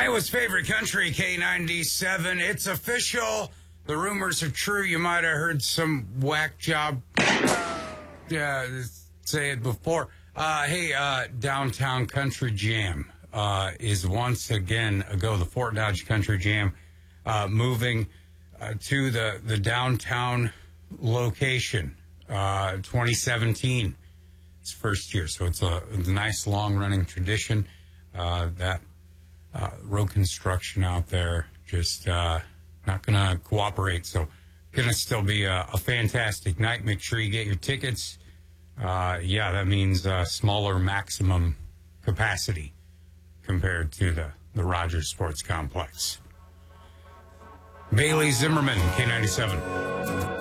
Iowa's favorite country, K97. It's official. The rumors are true. You might have heard some whack job say it before. Downtown Country Jam is once again the Fort Dodge Country Jam moving to the downtown location. 2017. It's first year, so it's a nice long-running tradition. That road construction out there just not going to cooperate, so going to still be a fantastic night. Make sure you get your tickets. That means smaller maximum capacity compared to the Rogers Sports Complex. Bailey Zimmerman, K97.